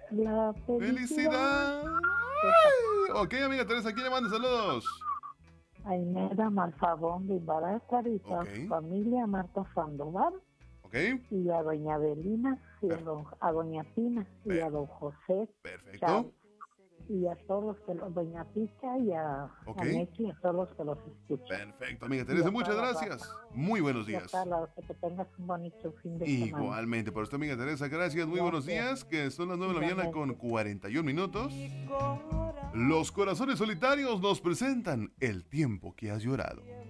La felicidad. ¡Felicidad! Ok, amiga Teresa, ¿quién le manda saludos? A Ineda Malfabón de Ibarázar y Ok. a su familia Marta Sandoval Ok, y a doña Belina y a doña Pina y a don José perfecto. Chávez y a todos los que los, doña Picha y Ok, a Nechi y a todos los que los escuchan perfecto, amiga y Teresa, a toda muchas la gracias. raza Muy buenos y a toda días. la raza que tengas un bonito fin de semana. Igualmente, por esto, amiga Teresa, gracias, muy buenos Gracias, días, que son las 9 de la mañana con igualmente. 41 minutos. Los corazones solitarios nos presentan el tiempo que has llorado.